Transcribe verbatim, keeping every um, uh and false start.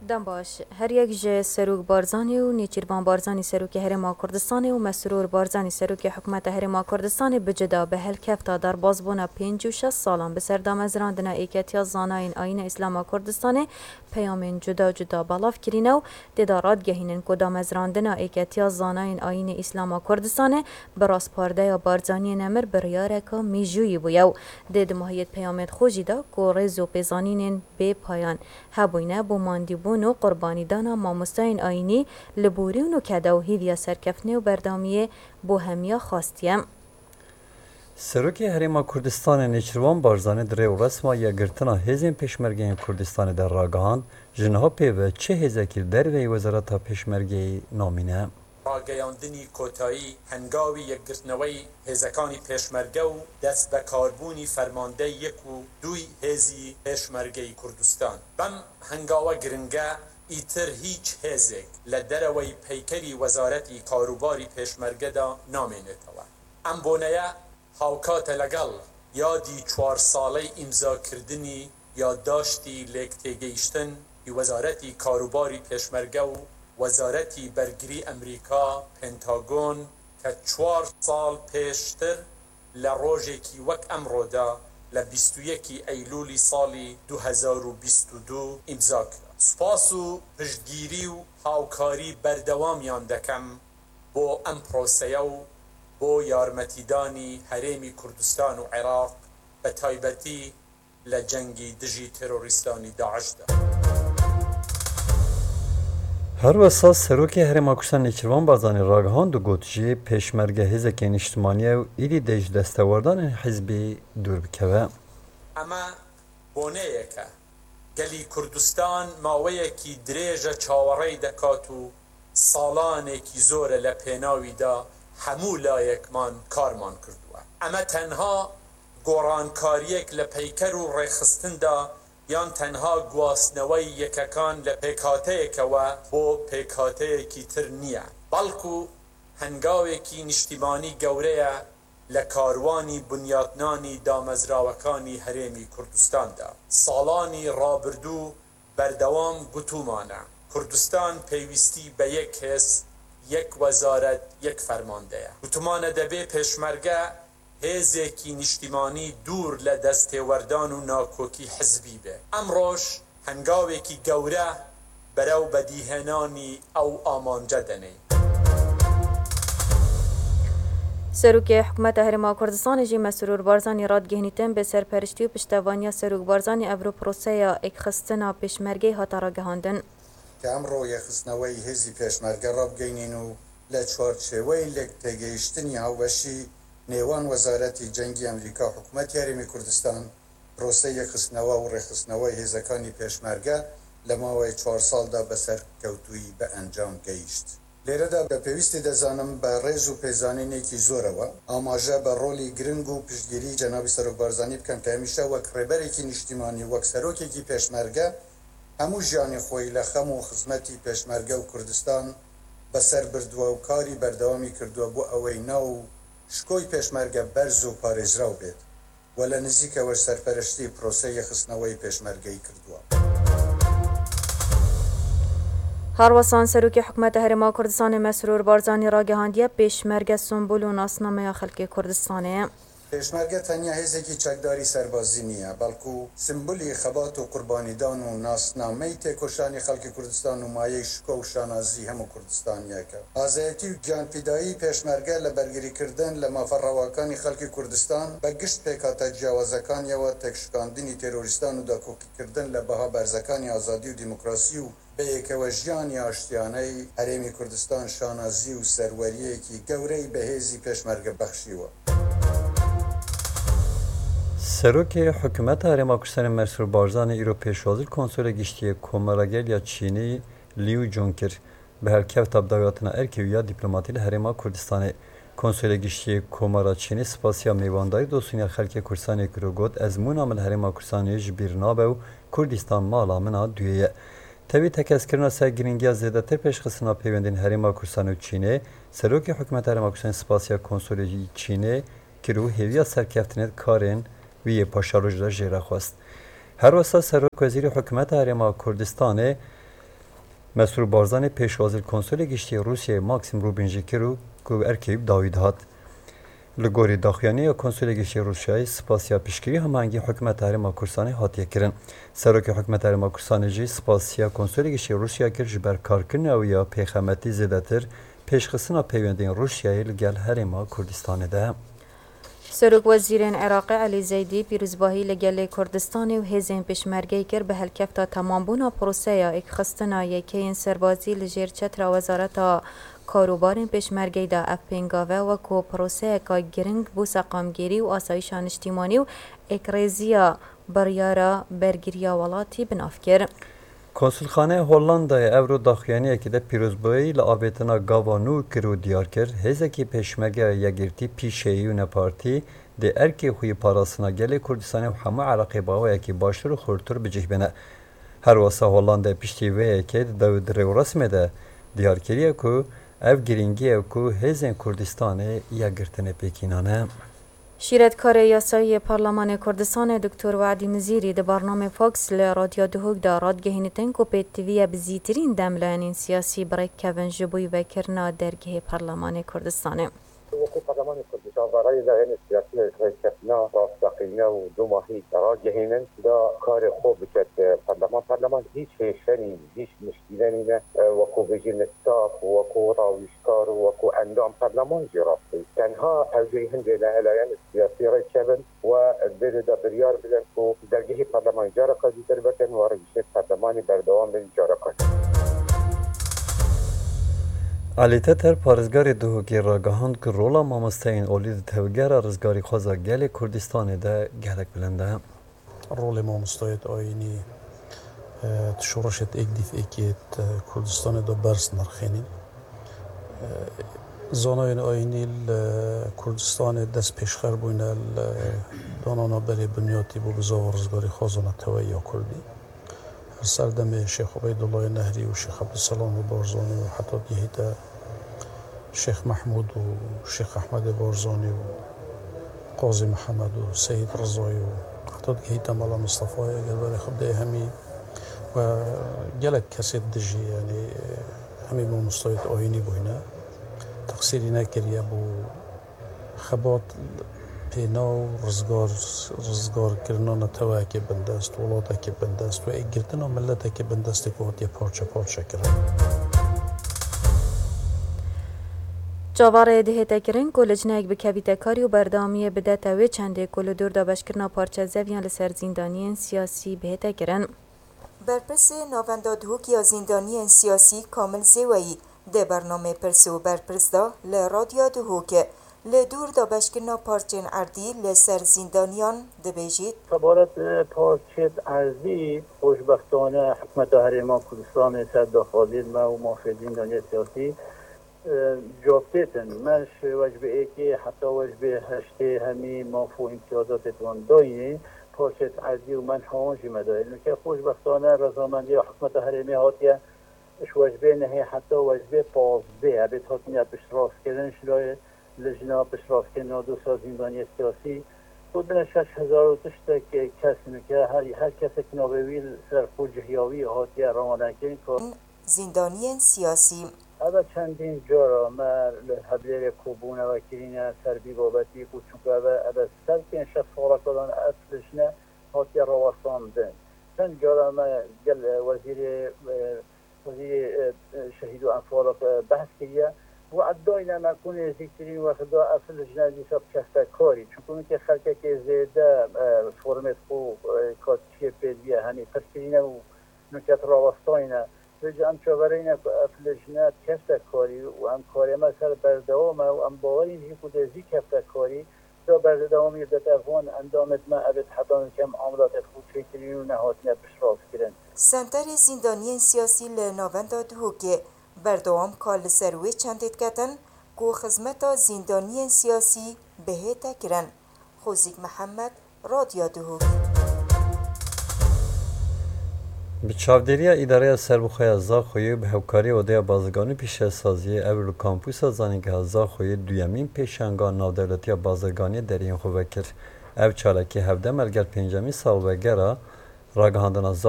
دم باش هر یک جه سروک بارزانی و نیچیربان بارزانی سروک هرما کردستانی و مسرور بارزانی سروک حکومت هرما کردستانی بجدا به هل کفتا در بازبونا پنج و شش سالان به سردام ازراندنا ایکتیا زاناین آین اسلام کردستانی پیامین جدا جدا بلاف کرینو دیدارات گهینن کدام ازراندنا ایکتیا زاناین آین اسلام کردستانی براس پارده یا بارزانی نمر بریارکا میجوی بویو دید ماهیت پیامت خوشی دا که رزو پیزانین به پایان هبوینه بو ماندی بونو قربانی دانا ماموستاین آینی لبورون و کدو هیویا سرکفنه و بردامیه بو همیا خواستیم. سروکی هرما کردستان نیچروان بارزانه دره و رسما یا گرتنا هزین پیشمرگی کردستان در راگهان جنها پیوه چه هزاکی در وی وزارت پیشمرگی نامینه؟ ڕاگەیاندنی کۆتایی هەنگاوی یەکگرتنەوەی هێزەکانی پێشمەرگە و دەست بە کاربوونی فەرماندەی یەک و دووی هێزی پێشمەرگەی کوردستان بەم هەنگاوە گرنگە ئیتر هیچ هێزێک لە دەرەوەی پەیکەری وەزارەتی کاروباری پێشمەرگەدا نامێنێتەوە ئەم بۆنەیە هاوکاتە لەگەڵ یادی چوار ساڵەی ئیمزاکردنی یادداشتی لێکتێگەیشتن وەزارەتی کاروباری پێشمەرگە و وەزارەتی بەرگری ئەمریکا پێنتاگۆن کە چوار ساڵ پێشتر لە ڕۆژێکی وەک ئەمڕۆدا لە بیست و یەکی ئەیلولی ساڵی دوو هەزار و بیست و دوو ئیمزا کرا. سوپاس و پشتگیری و هاوکاری بەردەوامیان دەکەم بۆ ئەم پرۆسەیە و بۆ یارمەتیدانی هەرێمی کوردستان و عێراق بە تایبەتی لە جەنگی دژی تێرۆریستانی داعشدا. هر وسا سروکی هرما کردستان نیچروان بارزانی راگهان دو گوتجی پیشمرگه هزکین اجتماعی و ایلی دیج دستاوردان حزبی دور بکوه. اما بۆنەیەکە گەلی کوردستان ماوەیەکی درێژە چاوەڕێی دەکات و ساڵانێکی زۆرە لە پێناویدا هەموو لایەکمان کارمان کردووە. ئەمە تەنها گۆڕانکاریەک لە پەیکەر و ڕێخستندا یان تەنها گواستنەوەی یەکەکان لە پێکهاتەیەکەوە بۆ پێکهاتەیەکی تر نییە، بەڵکو هەنگاوێکی نیشتیمانی گەورەیە لە کاروانی بنیاتنانی دامەزراوەکانی هەرێمی کوردستاندا. ساڵانی ڕابردوو بەردەوام گوتومانە کوردستان پێویستی بە یەک هێز، یەک وەزارەت، یەک فەرماندەیە. گوتومانە دەبێ پێشمەرگە هێزێکی نیشتیمانی دوور لە دەستێوەردان و ناکۆکی حزبی بێ. ئەمڕۆژ هەنگاوێکی گەورە بەرەو بەدیهێنانی ئەو ئامانجە دەنێ. سروک حکومت هرما کردستان جی مسرور بارزانی رادگهنیتن به سرپرشتی و پشتوانی سروک بارزانی افرو پروسیا اکخستنا پیشمرگی هاتا را گهاندن. که ئەمڕۆ یەخستنەوەی هێزی پێشمەرگە ڕابگەینین و لە چوارچێوەی لێکتێگەیشتنی هاوبەشی نێوان وەزارەتی جەنگی ئەمریکا حکوومەتی هەرێمی کوردستان پرۆسەی یەخستنەوە و ڕێخستنەوەی هێزەکانی پێشمەرگە لە ماوەی چوار ساڵدا بەسەر کەوتووی بە ئەنجام گەیشت. لێرەدا بە پێویستی دەزانم بە ڕێز و پێزانینێکی زۆرەوە ئاماژە بە ڕۆلی گرنگ و پشتگیری جەنابی سەرۆک بارزانی بکەم کە هەمیشە وەک ڕێبەرێکی نیشتیمانی وەک سەرۆکێکی پێشمەرگە هەموو ژیانی خۆی لە خەم و خزمەتی پێشمەرگە و کوردستان بەسەر بردووە و کاری بەردەوامی کردووە بۆ ئەوەی ناو شکۆی پێشمەرگە بەرز و پارێزراو بێت و لە نزیکەوە سەرپەرشتی پرۆسەی یەخستنەوەی پێشمەرگەی کردووە. هەروەسان سەرۆکی حکومەتە هەرێما کوردستانی مسرور بارزانی ڕاگەهاندیە پێشمەرگە سمبول و ناسنامەیە خەڵکی کوردستانەیە. پێشمەرگە تەنیا هێزێکی چەکداری سەربازی نییە، بەڵکو سمبولی خەبات و قوربانیدان و ناسنامەی تێکۆشانی خەڵکی کوردستان و مایەی شکۆ و شانازی هەموو کوردستانیەکە. ئازایەتی و گیانپیدایی پێشمەرگە لە بەرگریکردن لە مافەڕەواکانی خەڵکی کوردستان بە گشت پێکاتە جیاوازەکانیەوە تێکشکاندنی تێرۆریستان و داکۆکیکردن لە بەها بەرزەکانی ئازادی و دیموکراسی و بە یەکەوە ژیانی ئاشتیانەی هەرێمی کوردستان شانازی و سەروەریەکی گەورەی بەهێزی پێشمەرگە بەخشیوە. سروک حکومت هرما کردستان مسرور بارزانی ایرو پیشوازی کنسول گشتی کومراگل یا چینی لیو جونکر به هر کف تبدیلاتنا ارکیویا دیپلماتی هرما کردستان کنسول گشتی کومرا چینی سپاسیا میوانداری دوستانی خلک کردستان کروگود از منامل هرما کردستانی جبرنابه و کردستان مالا منا دویه تبی تکس کردن سرگرینگی از زیادتر پیشخستنا پیوندین هرما کردستان و چینی سروک حکومت هرما کردستان سپاسیا کنسول چینی کرو هویا سرکفتنت کارن وی پاشاروج را جیره خواست. هر وسا سروک وزیر حکومت هرما کردستان مسرور بارزانی پیشوازی کنسول گشتی روسیه ماکسیم روبینجی کرو که ارکیب داوید هات لگوری داخیانی کنسول گشتی روسیه سپاسیا پیشگیری همانگی حکمت هرما کورسانی هاتیه کرن سروک حکمت هرما کورسانی جی سپاسیا کنسول گشتی روسیه کر جبر کارکرن او یا پیخمتی زیادتر پیشخصنا پیوندین روسیه لگل هرما کردستان ده سروک وزیرین عراق علی زیدی پیروزباهی لگل کردستان و هزین پشمرگی کر به هلکفتا تمام بونا پروسه یا اک خستنا یکین سربازی لجیر چتر وزارت کاروبارین پشمرگی دا اف پینگاوه و کو پروسه کا گرنگ بو سقامگیری و آسایشان اجتماعی و اکریزیا بریارا برگیریا ولاتی بناف کر. کنسولخانه هولندای اورو داخیانی که ده پیروزبایی لعابتنا گاوانو کرو دیار کر هزکی پشمگه یگرتی پیشهی و نپارتی ده ارکی خوی پاراسنا گل کردستان و همه عراقی باوه که باشتر و خورتر بجه بنه هر واسه هولندا پشتی وی که داود رو رسمه ده دیار کریه که اف گرینگیه که هزین کردستان یگرتن پیکینانه شیرتکار یاسایی پارلمان کردستان دکتر وعدی نزیری ده برنامه فاکس لرادیو دهوک دا رادگهینتن کو پیتویه بزیترین دملانین سیاسی برای کون جبوی و کرنا درگه پارلمان کردستان. وقتی پارلمان کردستان برای لایحه سیاسی رئیسنا راستقینا و دو ماهی رادگهینن دا کار خوب بکرد پارلمان پارلمان هیچ هیشنی هیچ مشکلی نه وقو بجین ستاف وقو راویشکار وقو اندام پارلمان جرافتی تنها اوجهن جنا لایحه سیاسی رئیسن و دل دا بریار بدن کو درگه پارلمان جارقه دیگر بکن و رئیس پارلمانی بردوام بین جارقه علیته تر پارزگاری دهوکی راگهاند که رولا مامستین اولید توگر رزگاری خوزا گل کردستان ده گلک بلنده رول مامستایت آینی تشورشت ایک دیف ایکیت کردستان ده برس نرخینین زاناین آینی کردستان دست پیشخر بوینه دانانا بری بنیاتی بو بزاو رزگاری خوزانا تویا کردی سردم شیخ عبیدالله نهری و شیخ عبدالسلام بارزانی و حتی دیهیتا شیخ محمود و شیخ احمد بارزانی و قاضی محمد و سید رضایی و حتی دیهیتا مالا مصطفی گلبر خبده همی و گلک کسی دجی یعنی همی با مستویت آینی بوینه تقصیری نکریه بو خبات پینا رزگار رزگار کردن توی که بندست ولاده که بندست و ایگرتن و ملت که بندست که وقتی پارچه پارچه کرد. جواره دهه تکرین کلجنگ به کبیت کاری و بردامی بده توی چنده کل دور دا بشکرنا پارچه زویان لسر زندانیان سیاسی به تکرین. برپرس ناوندا دهوک یا زندانیان سیاسی کامل زیوایی ده برنامه پرس و برپرس دا لرادیا دهوک لدور دا بشکرنا پارچین اردی لسر زندانیان دبیجید. سبارت پارچین اردی خوشبختانه حکمت هرما کردستان سر داخلید ما و مافی زندانی سیاسی جابتن مش وجبه ای که حتی وجبه هشته همی مافو امتیازات توان دایی پارچین اردی و من حوانجی مدایی نکه خوشبختانه رضامندی و حکمت هرمی هاتیه اش وجبه نهی حتی وجبه پازده عبید هاتنی بشراف کردن شلای لجنه بشراف کردن دو سال زندانی سیاسی بودن شش هزار و تشته که کسی نکه هر, هر کسی که نابویل سرخو جهیاوی هاتیه روانه کردن که زندانی سیاسی اما چندین جارا ما حبلیر کوبونه و کرینه سربی بابتی بود چونکه اما سر که شخص خورا کدان اصلشنه هاتی رواسان دن چند جارا ما گل وزیر وزیر شهید و انفال بحث کریه و ادعای نمکون زیکترین وقتا اصل جنازی سب کسته کاری چونکه که خلقه که زیده فرمت خو کاتشی پیدیه همی پس کرینه و نکت رواسانه بجا هم چاورین افلجنات کفت کاری و هم کاری ما سر بردوام و هم باورین هی کده زی کفت کاری دا بردوامی دت افغان اندامت ما ابد حدان کم عملات خود فکرین و نهاتنه بشراف کرن. سنتر زندانی سیاسی لناوندا دهوکه بردوام کال سروی چندید کتن کو خدمت زندانی سیاسی بهتا کرن. خوزیک محمد رادیو دهوک. به چاودێریە ئیدارەیە سەربەخۆیە زاخۆیی بە هەوکاری ئۆدەیە بازرگانی پیشەسازیە ئەوێ لە کامپوسە زانینگەها زاخۆیی دویەمین پێشانگا ناودەوڵەتیە بازرگانیە دەریان خۆ vekir. Ev çalekî hevdem ergel pêncemîn salvegera ragihandina